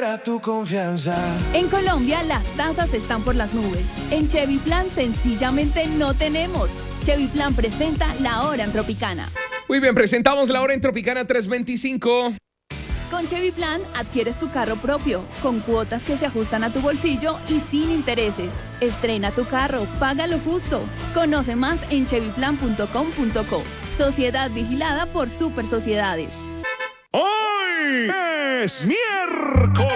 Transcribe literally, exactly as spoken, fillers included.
a tu confianza. En Colombia las tasas están por las nubes. En Chevy Plan sencillamente no tenemos. Chevy Plan presenta La Hora en Tropicana. Muy bien, presentamos La Hora en Tropicana tres veinticinco. Con Chevy Plan adquieres tu carro propio, con cuotas que se ajustan a tu bolsillo y sin intereses. Estrena tu carro, paga lo justo. Conoce más en chevy plan punto com punto co. Sociedad vigilada por Super Sociedades. Hoy es miércoles